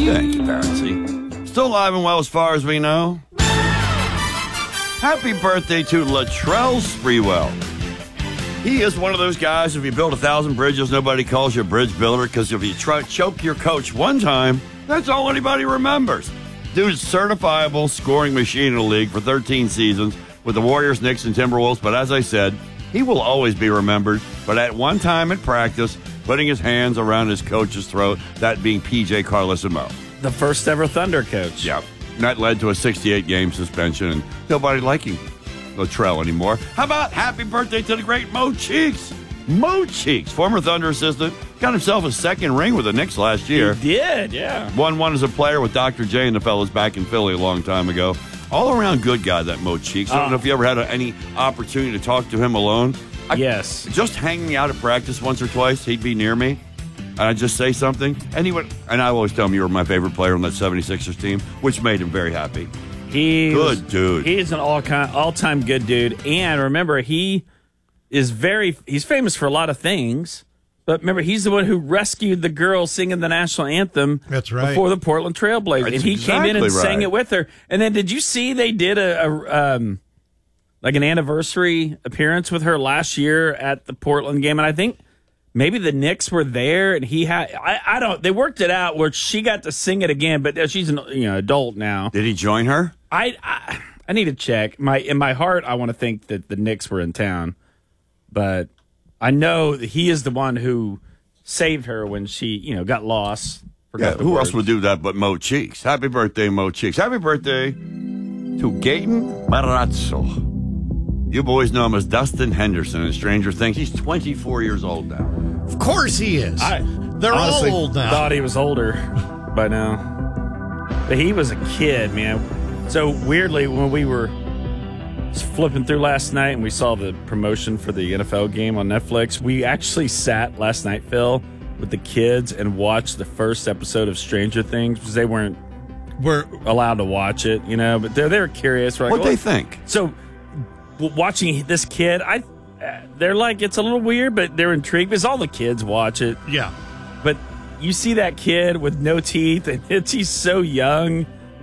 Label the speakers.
Speaker 1: Thank you, Patsy. Still alive and well as far as we know. Happy birthday to Latrell Sprewell. He is one of those guys, if you build 1,000 bridges, nobody calls you a bridge builder, because if you choke your coach one time, that's all anybody remembers. Dude's certifiable scoring machine in the league for 13 seasons with the Warriors, Knicks, and Timberwolves. But as I said, he will always be remembered. But at one time at practice, putting his hands around his coach's throat, that being P.J. Carlesimo.
Speaker 2: The first ever Thunder coach.
Speaker 1: Yeah. That led to a 68-game suspension, and nobody liking Latrell anymore. How about happy birthday to the great Mo Cheeks? Mo Cheeks, former Thunder assistant, got himself a second ring with the Knicks last year.
Speaker 2: He did, yeah.
Speaker 1: Won one as a player with Dr. J and the fellas back in Philly a long time ago. All around good guy, that Mo Cheeks. I don't know if you ever had any opportunity to talk to him alone.
Speaker 2: Yes.
Speaker 1: Just hanging out at practice once or twice, he'd be near me, and I'd just say something, and he would, and I always tell him you were my favorite player on that 76ers team, which made him very happy. Good dude.
Speaker 2: He's an all-time good dude, and remember, he's famous for a lot of things, but remember, he's the one who rescued the girl singing the national anthem.
Speaker 3: That's right.
Speaker 2: Before the Portland Trail Blazers. And he came in and sang it with her. And then did you see they did an anniversary appearance with her last year at the Portland game? And I think maybe the Knicks were there, and they worked it out where she got to sing it again, but she's an adult now.
Speaker 1: Did he join her?
Speaker 2: I need to check. In my heart, I want to think that the Knicks were in town, but I know that he is the one who saved her when she, got lost.
Speaker 1: Yeah, who else would do that but Mo Cheeks? Happy birthday, Mo Cheeks. Happy birthday to Gaten Marazzo. You boys know him as Dustin Henderson in Stranger Things. He's 24 years old now.
Speaker 3: Of course he is. They're
Speaker 2: honestly
Speaker 3: all old now.
Speaker 2: Thought he was older by now. But he was a kid, man. So weirdly, when we were flipping through last night and we saw the promotion for the NFL game on Netflix, we actually sat last night, Phil, with the kids and watched the first episode of Stranger Things because they weren't allowed to watch it, but they were curious.
Speaker 1: What'd they think?
Speaker 2: So watching this kid, they're like, it's a little weird, but they're intrigued because all the kids watch it.
Speaker 3: Yeah.
Speaker 2: But you see that kid with no teeth, and he's so young.